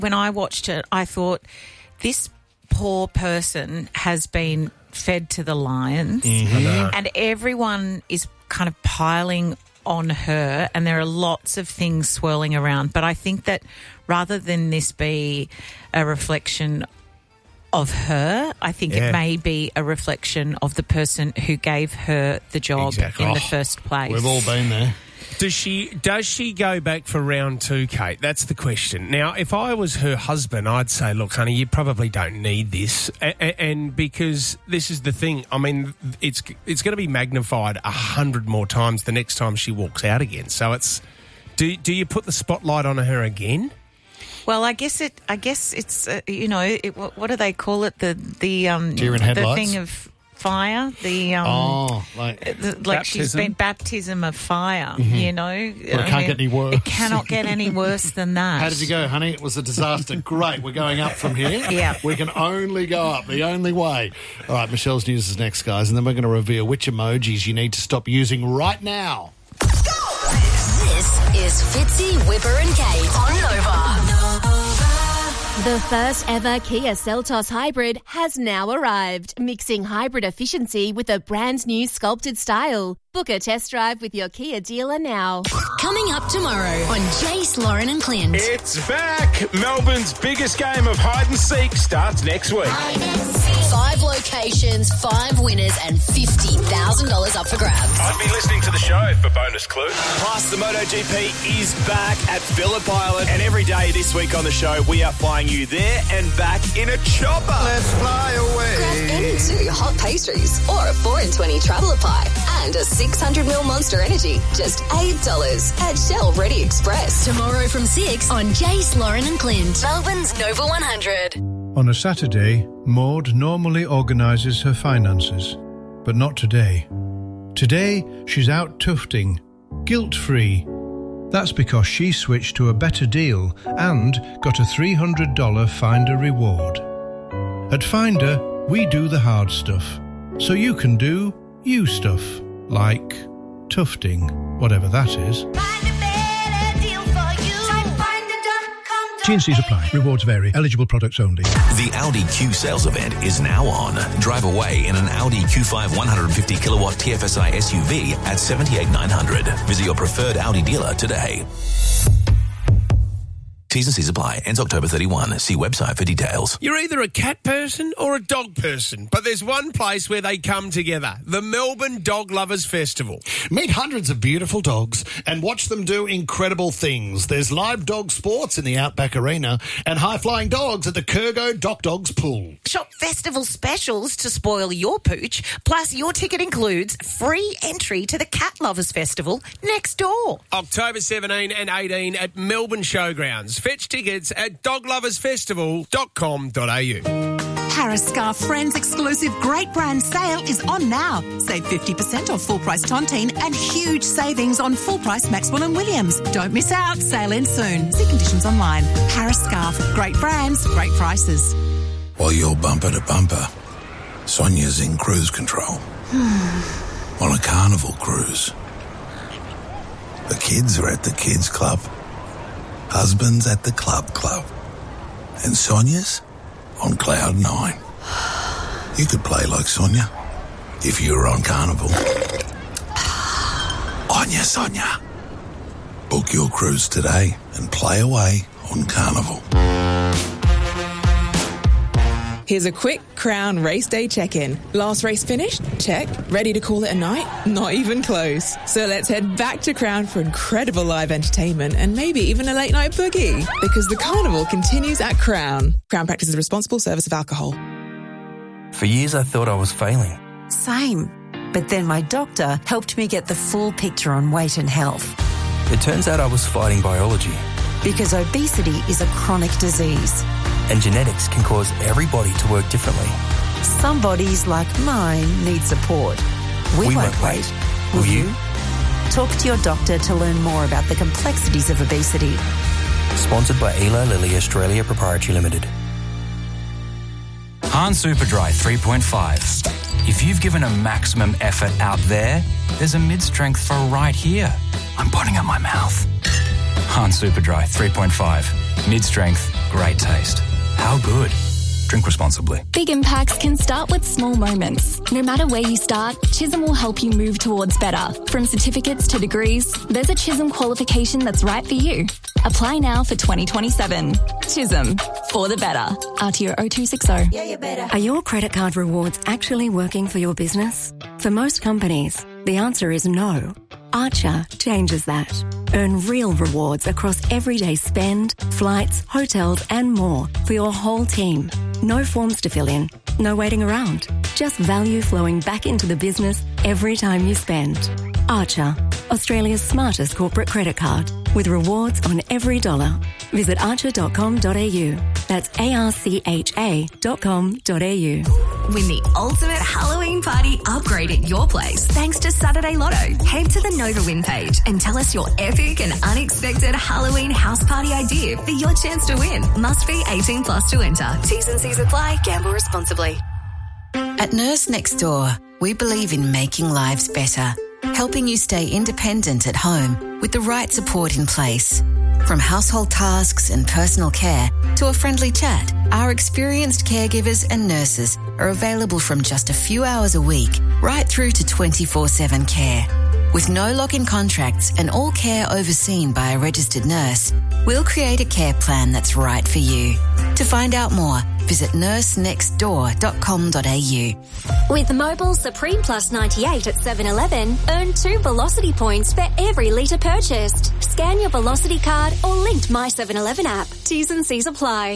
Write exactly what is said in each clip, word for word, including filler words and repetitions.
when I watched it, I thought this poor person has been fed to the lions, Mm-hmm. and everyone is kind of piling on her, and there are lots of things swirling around. But I think that rather than this be a reflection of her, I think Yeah. it may be a reflection of the person who gave her the job Exactly. in Oh, the first place. We've all been there. Does she does she go back for round two, Kate? That's the question. Now, if I was her husband, I'd say, look, honey, you probably don't need this. A- a- and because this is the thing, I mean, it's it's going to be magnified a hundred more times the next time she walks out again. So it's, do, do you put the spotlight on her again? Well, I guess it. I guess it's. Uh, you know, it, what, what do they call it? The the um Deer in the headlights? thing of fire. The um. Oh, like, the- like she's baptism? been baptism of fire. You know, it it can't get any worse. It cannot get any worse than that. How did you go, honey? It was a disaster. Great, we're going up from here. Yeah. We can only go up, the only way. All right, Michelle's news is next, guys, and then we're going to reveal which emojis you need to stop using right now. This is Fitzy, Whipper and Kate on Nova. The first ever Kia Seltos Hybrid has now arrived, mixing hybrid efficiency with a brand new sculpted style. Book a test drive with your Kia dealer now. Coming up tomorrow on Jace, Lauren and Clint. It's back. Melbourne's biggest game of hide and seek starts next week. Five locations, five winners and fifty thousand dollars up for grabs. I'd be listening to the show for bonus clues. Plus, the MotoGP is back at Phillip Island. And every day this week on the show, we are flying you there and back in a chopper. Let's fly away. Grab any two hot pastries or a four in twenty traveller pie and a six hundred ml Monster Energy. Just eight dollars at Shell Ready Express. Tomorrow from six on Jace, Lauren and Clint. Melbourne's Nova one hundred. On a Saturday, Maud normally organises her finances, but not today. Today, she's out tufting, guilt-free. That's because she switched to a better deal and got a three hundred dollars Finder reward. At Finder, we do the hard stuff, so you can do you stuff, like tufting, whatever that is. T and C's apply. Rewards vary. Eligible products only. The Audi Q sales event is now on. Drive away in an Audi Q five one hundred fifty kilowatt T F S I S U V at seventy-eight thousand nine hundred. Visit your preferred Audi dealer today. T's and C's apply. Ends October thirty-first. See website for details. You're either a cat person or a dog person, but there's one place where they come together, the Melbourne Dog Lovers Festival. Meet hundreds of beautiful dogs and watch them do incredible things. There's live dog sports in the Outback Arena and high-flying dogs at the Kurgo Doc Dogs Pool. Shop festival specials to spoil your pooch, plus your ticket includes free entry to the Cat Lovers Festival next door. October seventeenth and eighteenth at Melbourne Showgrounds. Fetch tickets at dog lovers festival dot com dot a u. Harris Scarf Friends exclusive great brand sale is on now. Save fifty percent off full price Tontine and huge savings on full price Maxwell and Williams. Don't miss out. Sale ends soon. See conditions online. Harris Scarf. Great brands, great prices. While you're bumper to bumper, Sonia's in cruise control. On a Carnival cruise. The kids are at the kids club. Husband's at the club club. And Sonia's on cloud nine. You could play like Sonia if you were on Carnival. Onya Sonia. Book your cruise today and play away on Carnival. Here's a quick Crown race day check-in. Last race finished? Check. Ready to call it a night? Not even close. So let's head back to Crown for incredible live entertainment and maybe even a late night boogie. Because the carnival continues at Crown. Crown practices responsible service of alcohol. For years I thought I was failing. Same. But then my doctor helped me get the full picture on weight and health. It turns out I was fighting biology. Because obesity is a chronic disease. And genetics can cause every body to work differently. Some bodies, like mine, need support. We, we won't, won't wait. wait. Will you? Talk to your doctor to learn more about the complexities of obesity. Sponsored by Eli Lilly Australia Proprietary Limited. Han Superdry three point five. If you've given a maximum effort out there, there's a mid-strength for right here. I'm putting up my mouth. Han Superdry three point five. Mid-strength, great taste. How good? Drink responsibly. Big impacts can start with small moments. No matter where you start, Chisholm will help you move towards better. From certificates to degrees, there's a Chisholm qualification that's right for you. Apply now for twenty twenty-seven. Chisholm, for the better. R T O oh two six oh. Yeah, you better. Are your credit card rewards actually working for your business? For most companies, the answer is no. Archer changes that. Earn real rewards across everyday spend, flights, hotels and more for your whole team. No forms to fill in, no waiting around. Just value flowing back into the business every time you spend. Archer, Australia's smartest corporate credit card with rewards on every dollar. Visit archer dot com dot a u. That's A R C H A dot com dot a u. Win the ultimate Halloween party upgrade at your place thanks to Saturday Lotto. Head to the Nova Win page and tell us your epic and unexpected Halloween house party idea for your chance to win. Must be eighteen plus to enter. T's and C's apply. Gamble responsibly. At Nurse Next Door, we believe in making lives better, helping you stay independent at home with the right support in place. From household tasks and personal care to a friendly chat, our experienced caregivers and nurses are available from just a few hours a week right through to twenty-four seven care. With no lock-in contracts and all care overseen by a registered nurse, we'll create a care plan that's right for you. To find out more, visit nurse next door dot com dot a u. With Mobile Supreme Plus ninety-eight at seven eleven, earn two Velocity points for every litre purchased. Scan your Velocity card or linked My seven eleven app. T's and C's apply.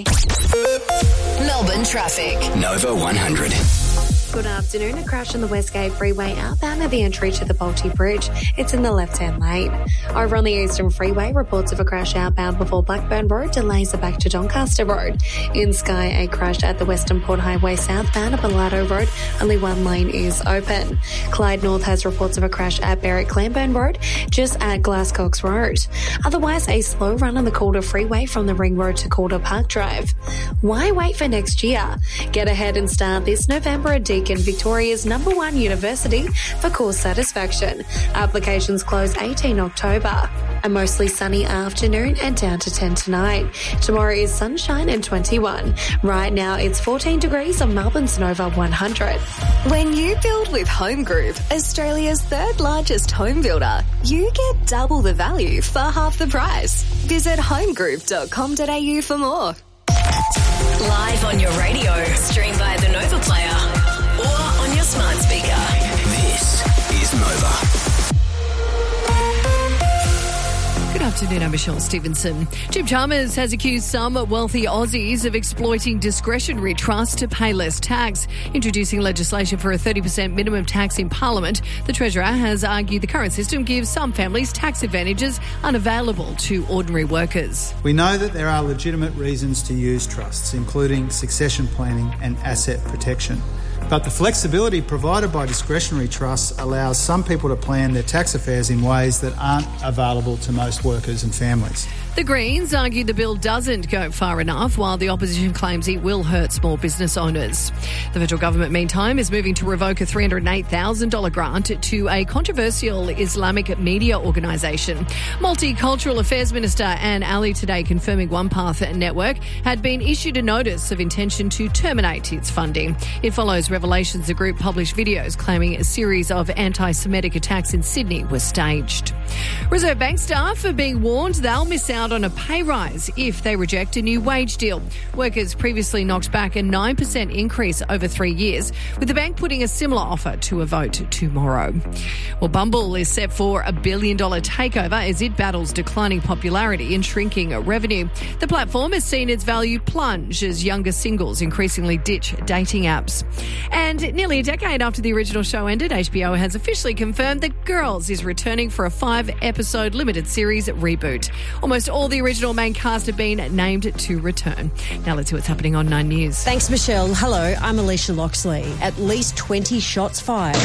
Melbourne traffic. Nova one hundred. Good afternoon. A crash on the Westgate Freeway outbound at the entry to the Bolte Bridge. It's in the left-hand lane. Over on the Eastern Freeway, reports of a crash outbound before Blackburn Road. Delays are back to Doncaster Road. In Skye, a crash at the Western Port Highway southbound at Bellardo Road. Only one lane is open. Clyde North has reports of a crash at Berwick Clamburn Road, just at Glasscox Road. Otherwise, a slow run on the Calder Freeway from the Ring Road to Calder Park Drive. Why wait for next year? Get ahead and start this November at Deakin, Victoria's number one university for course satisfaction. Applications close eighteenth October. A mostly sunny afternoon and down to ten tonight. Tomorrow is sunshine and twenty-one. Right now it's fourteen degrees on Melbourne's Nova one hundred. When you build with Home Group, Australia's third largest home builder, you get double the value for half the price. Visit home group dot com dot a u for more. Live on your radio, stream by the Nova Player, or on your smart speaker. This is Nova. Good afternoon, I'm Michelle Stevenson. Jim Chalmers has accused some wealthy Aussies of exploiting discretionary trusts to pay less tax. Introducing legislation for a thirty percent minimum tax in Parliament, the Treasurer has argued the current system gives some families tax advantages unavailable to ordinary workers. We know that there are legitimate reasons to use trusts, including succession planning and asset protection. But the flexibility provided by discretionary trusts allows some people to plan their tax affairs in ways that aren't available to most workers and families. The Greens argue the bill doesn't go far enough, while the opposition claims it will hurt small business owners. The federal government, meantime, is moving to revoke a three hundred eight thousand dollars grant to a controversial Islamic media organisation. Multicultural Affairs Minister Anne Ali today confirming One Path Network had been issued a notice of intention to terminate its funding. It follows revelations the group published videos claiming a series of anti-Semitic attacks in Sydney were staged. Reserve Bank staff are being warned they'll miss out on a pay rise if they reject a new wage deal. Workers previously knocked back a nine percent increase over three years, with the bank putting a similar offer to a vote tomorrow. Well, Bumble is set for a billion dollar takeover as it battles declining popularity and shrinking revenue. The platform has seen its value plunge as younger singles increasingly ditch dating apps. And nearly a decade after the original show ended, H B O has officially confirmed that Girls is returning for a five-episode limited series reboot. Almost all the original main cast have been named to return. Now let's see what's happening on Nine News. Thanks, Michelle. Hello, I'm Alicia Loxley. At least twenty shots fired.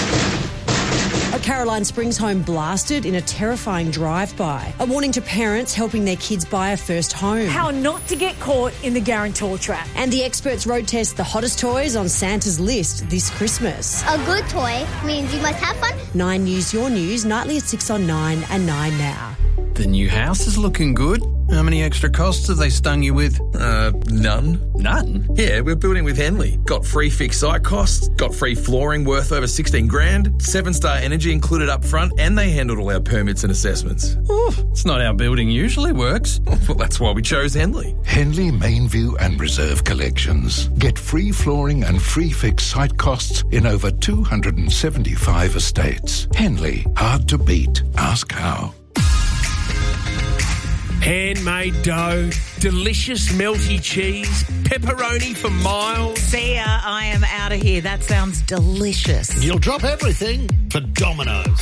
A Caroline Springs home blasted in a terrifying drive-by. A warning to parents helping their kids buy a first home. How not to get caught in the guarantor trap. And the experts road test the hottest toys on Santa's list this Christmas. A good toy means you must have fun. Nine News, your news, nightly at six on Nine and Nine now. The new house is looking good. How many extra costs have they stung you with? Uh, none. None? Yeah, we're building with Henley. Got free fixed site costs, got free flooring worth over sixteen grand, seven-star energy included up front, and they handled all our permits and assessments. Ooh, it's not how building usually works. Well, that's why we chose Henley. Henley, Mainview and Reserve Collections. Get free flooring and free fixed site costs in over two hundred seventy-five estates. Henley, hard to beat. Ask how. Handmade dough, delicious melty cheese, pepperoni for miles. See ya, I am out of here. That sounds delicious. You'll drop everything for Domino's.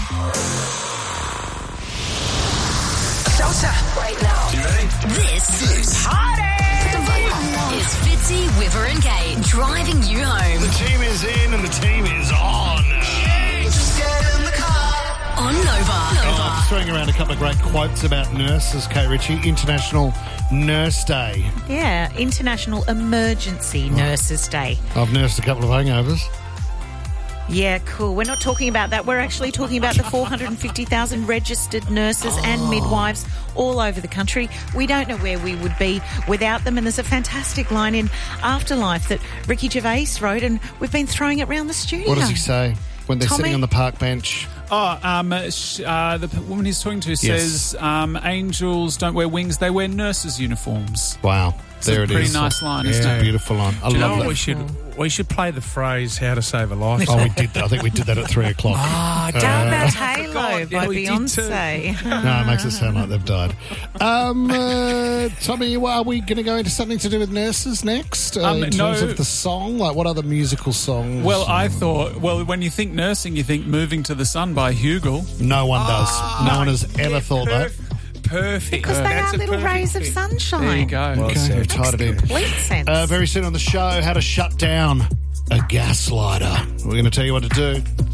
Shelter right now. You ready? This is Party. It's Fitzy, Whiver and Kate driving you home. The team is in and the team is on. Just get in the car. On Nova. Nova. Oh, I'm throwing around a couple of great quotes about nurses, Kate Ritchie. International Nurse Day. Yeah, International Emergency Nurses Day. I've nursed a couple of hangovers. Yeah, cool. We're not talking about that. We're actually talking about the four hundred fifty thousand registered nurses oh. and midwives all over the country. We don't know where we would be without them. And there's a fantastic line in Afterlife that Ricky Gervais wrote, and we've been throwing it around the studio. What does he say when they're Tommy? sitting on the park bench? Oh, um, sh- uh, the p- woman he's talking to says um, angels don't wear wings, they wear nurses' uniforms. Wow. It's there a it pretty is. nice line, It's isn't a it? beautiful line. I Do you love know what that. we should we should play the phrase "How to Save a Life"? Oh, we did that. I think we did that at three o'clock. Ah, Uh, How about Halo Yeah, by we did Beyonce? No, it makes it sound like they've died. Um, uh, Tommy, are we going to go into something to do with nurses next? Uh, Um, in terms no. of the song? Like, what other musical songs? Well, I thought, well, when you think nursing, you think Moving to the Sun by Hugel. No one does. no one has ever thought that. Perfect. Because they That's are a little perfect rays of fit. sunshine. There you go. Well Okay, said. we've tied it in. Complete sense. Uh, very soon on the show, how to shut down a gaslighter. We're going to tell you what to do.